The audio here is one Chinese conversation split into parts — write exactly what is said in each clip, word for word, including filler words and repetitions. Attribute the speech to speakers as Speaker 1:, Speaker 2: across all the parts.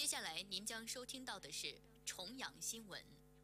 Speaker 1: 下来您将收听到的是重阳新闻。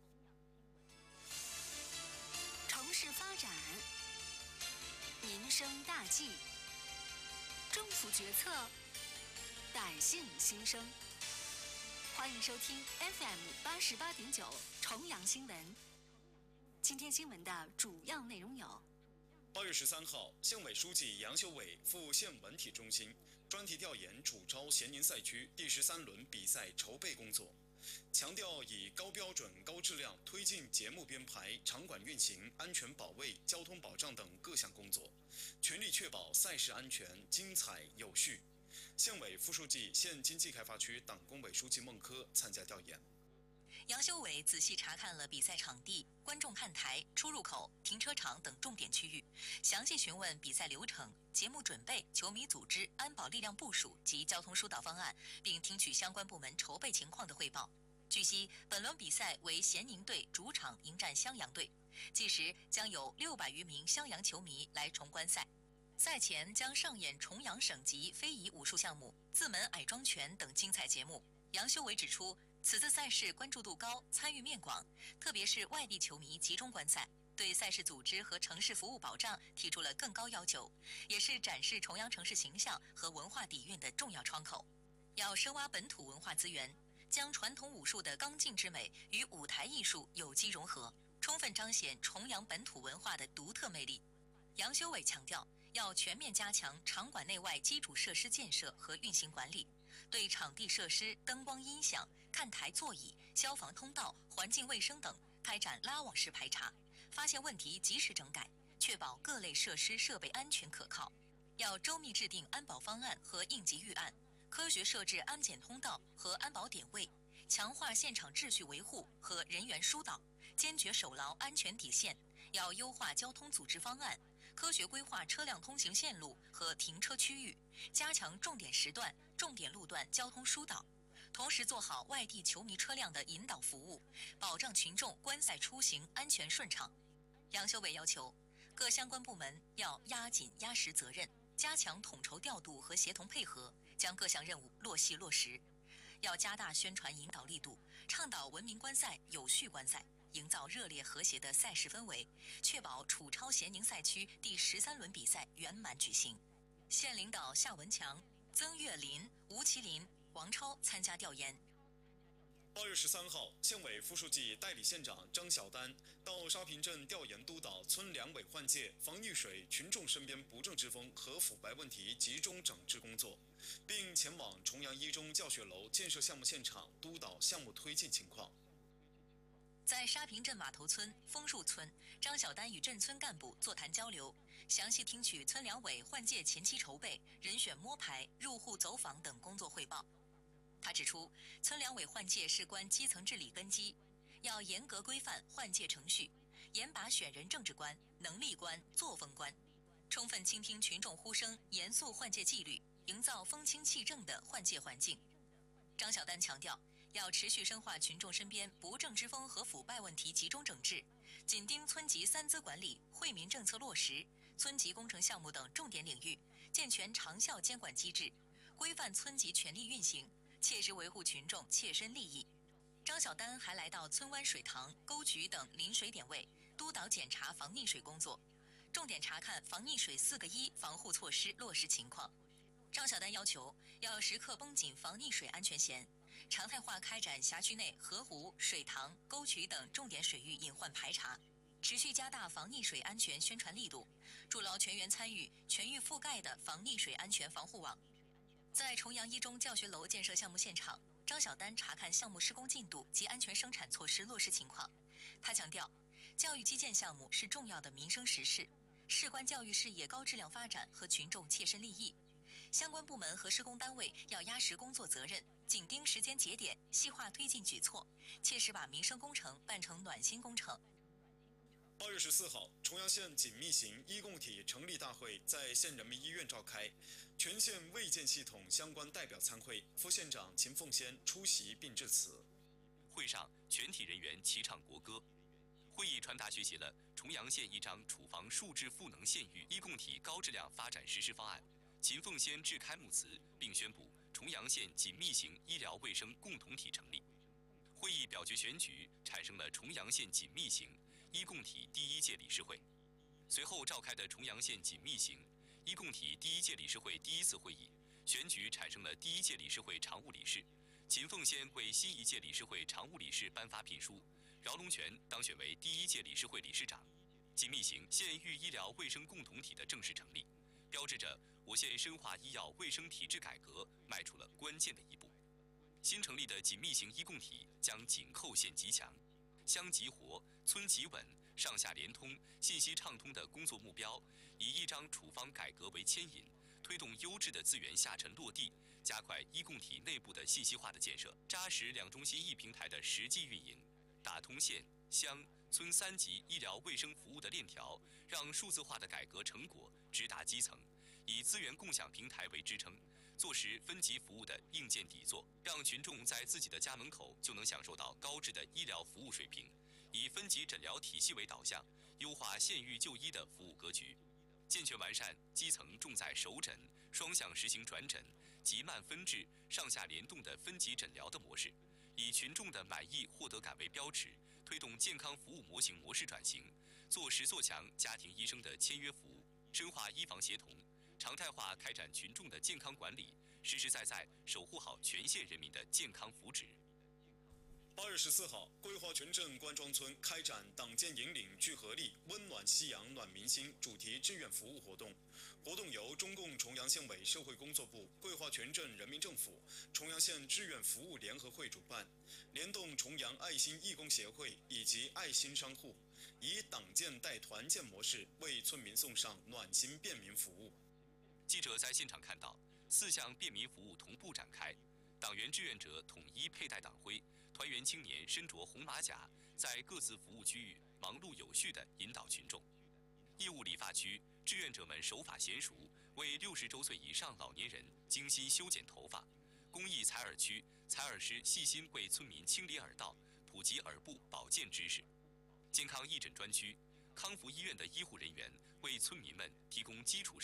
Speaker 2: 城市发展，民生大计，政府决策，百姓心声。欢迎收听 F M 八十八点九重阳新闻。今天新闻的主要内容有：
Speaker 3: 八月十三号，县委书记杨修伟赴县文体中心专题调研主招咸宁赛区第十三轮比赛筹备工作，强调以高标准、高质量推进节目编排、场馆运行、安全保卫、交通保障等各项工作，全力确保赛事安全、精彩有序。县委副书记、县经济开发区党工委书记孟轲参加调研。
Speaker 4: 杨修伟仔细查看了比赛场地、观众看台、出入口、停车场等重点区域，详细询问比赛流程、节目准备、球迷组织、安保力量部署及交通疏导方案，并听取相关部门筹备情况的汇报。据悉，本轮比赛为咸宁队主场迎战襄阳队，届时将有六百余名襄阳球迷来重观赛。赛前将上演重阳省级非遗武术项目、自门矮桩拳等精彩节目。杨修伟指出，此次赛事关注度高，参与面广，特别是外地球迷集中观赛，对赛事组织和城市服务保障提出了更高要求，也是展示重阳城市形象和文化底蕴的重要窗口。要深挖本土文化资源，将传统武术的刚劲之美与舞台艺术有机融合，充分彰显重阳本土文化的独特魅力。杨修伟强调，要全面加强场馆内外基础设施建设和运行管理，对场地设施、灯光音响、看台座椅、消防通道、环境卫生等开展拉网式排查，发现问题及时整改，确保各类设施设备安全可靠。要周密制定安保方案和应急预案，科学设置安检通道和安保点位，强化现场秩序维护和人员疏导，坚决守牢安全底线。要优化交通组织方案，科学规划车辆通行线路和停车区域，加强重点时段、重点路段交通疏导，同时做好外地球迷车辆的引导服务，保障群众观赛出行安全顺畅。杨修伟要求各相关部门要压紧压实责任，加强统筹调度和协同配合，将各项任务落细落实。要加大宣传引导力度，倡导文明观赛、有序观赛，营造热烈和谐的赛事氛围，确保楚超咸宁赛区第十三轮比赛圆满举行。县领导夏文强、曾月林、吴麒麟、王超参加调研。
Speaker 3: 八月十三号，县委副书记、代理县长张晓丹到沙坪镇调研督导村两委换届、防溺水、群众身边不正之风和腐败问题集中整治工作，并前往重阳一中教学楼建设项目现场督导项目推进情况。
Speaker 4: 在沙坪镇码头村、枫树村，张晓丹与镇村干部座谈交流，详细听取村两委换届前期筹备、人选摸排、入户走访等工作汇报。他指出，村两委换届事关基层治理根基，要严格规范换届程序，严把选人政治观、能力观、作风观，充分倾听群众呼声，严肃换届纪律，营造风清气正的换届环境。张晓丹强调，要持续深化群众身边不正之风和腐败问题集中整治，紧盯村级三资管理、惠民政策落实、村级工程项目等重点领域，健全长效监管机制，规范村级权力运行，切实维护群众切身利益。张晓丹还来到村湾水塘、沟渠等临水点位，督导检查防溺水工作，重点查看防溺水四个一防护措施落实情况。张晓丹要求要时刻绷紧防溺水安全弦，常态化开展辖区内河湖、水塘、沟渠等重点水域隐患排查，持续加大防溺水安全宣传力度，筑牢全员参与、全域覆盖的防溺水安全防护网。在重阳一中教学楼建设项目现场，张晓丹查看项目施工进度及安全生产措施落实情况。他强调，教育基建项目是重要的民生实事，事关教育事业高质量发展和群众切身利益。相关部门和施工单位要压实工作责任，紧盯时间节点，细化推进举措，切实把民生工程办成暖心工程。
Speaker 3: 八月十四号，重阳县紧密型医共体成立大会在县人民医院召开，全县卫健系统相关代表参会，副县长秦凤仙出席并致辞。
Speaker 5: 会上，全体人员齐唱国歌。会议传达学习了重阳县一张处防数质赋能县域医共体高质量发展实施方案。秦凤仙致开幕词，并宣布重阳县紧密型医疗卫生共同体成立。会议表决选举，产生了重阳县紧密型医共体第一届理事会。随后召开的重阳县紧密型医共体第一届理事会第一次会议，选举产生了第一届理事会常务理事。秦凤仙为新一届理事会常务理事颁发聘书，饶龙泉当选为第一届理事会理事长。紧密型县域医疗卫生共同体的正式成立，标志着我县深化医药卫生体制改革迈出了关键的一步。新成立的紧密型医共体将紧扣县级强、乡级活、村级稳、上下联通、信息畅通的工作目标，以一张处方改革为牵引，推动优质的资源下沉落地，加快医共体内部的信息化的建设，扎实两中心一平台的实际运营，打通县、乡、村三级医疗卫生服务的链条，让数字化的改革成果直达基层，以资源共享平台为支撑，做实分级服务的硬件底座，让群众在自己的家门口就能享受到高质的医疗服务水平。以分级诊疗体系为导向，优化县域就医的服务格局，健全完善基层重在首诊、双向实行转诊、急慢分治、上下联动的分级诊疗的模式，以群众的满意获得感为标尺，推动健康服务模型模式转型，做实做强家庭医生的签约服务，深化医防协同，常态化开展群众的健康管理，实实在在守护好全县人民的健康福祉。
Speaker 3: 八月十四号，桂花泉镇关庄村开展党建引领聚合力，温暖夕阳暖民心主题志愿服务活动。活动由中共重阳县委社会工作部、桂花泉镇人民政府、重阳县志愿服务联合会主办，联动重阳爱心义工协会以及爱心商户，以党建带团建模式为村民送上暖心便民服务。
Speaker 5: 记者在现场看到，四项便民服务同步展开，党员志愿者统一佩戴党徽。团员青年身着红马甲，在各自服务区域忙碌有序地引导群众。义务理发区志愿者们手法娴熟，为六十周岁以上老年人精心修剪头发。公益采耳区采耳师细心为村民清理耳道，普及耳部保健知识。健康义诊专区康福医院的医护人员为村民们提供基础设